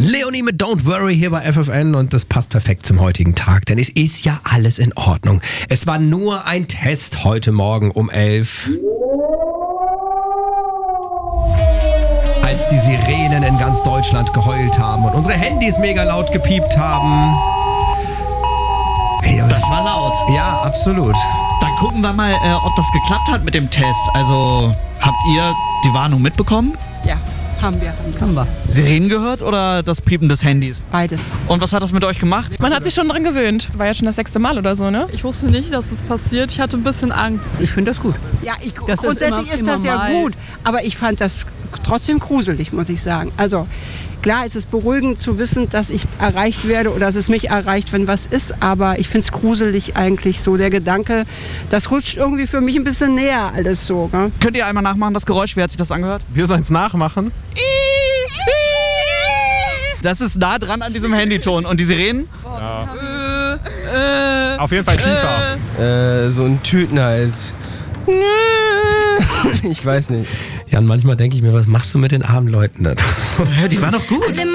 Leonie mit Don't Worry hier bei FFN und das passt perfekt zum heutigen Tag, denn es ist ja alles in Ordnung. Es war nur ein Test heute Morgen um 11. Als die Sirenen in ganz Deutschland geheult haben und unsere Handys mega laut gepiept haben. Das war laut. Ja, absolut. Dann gucken wir mal, ob das geklappt hat mit dem Test. Also, habt ihr die Warnung mitbekommen? Ja, haben wir. Sirenen gehört oder das Piepen des Handys? Beides. Und was hat das mit euch gemacht? Man hat sich schon dran gewöhnt. War ja schon das 6. Mal oder so, ne? Ich wusste nicht, dass das passiert. Ich hatte ein bisschen Angst. Ich finde das gut. Ja, Das ist grundsätzlich ist das ja mal gut, aber ich fand das trotzdem gruselig, muss ich sagen. Also klar ist es beruhigend zu wissen, dass ich erreicht werde oder dass es mich erreicht, wenn was ist, aber ich finde es gruselig eigentlich so, der Gedanke, das rutscht irgendwie für mich ein bisschen näher alles so. Ne? Könnt ihr einmal nachmachen, das Geräusch? Wie hat sich das angehört? Wir sollen es nachmachen. Das ist nah dran an diesem Handyton. Und die Sirenen? Auf jeden Fall tiefer. So ein Tütenhals. Ich weiß nicht. Jan, manchmal denke ich mir, was machst du mit den armen Leuten da? Die war noch gut.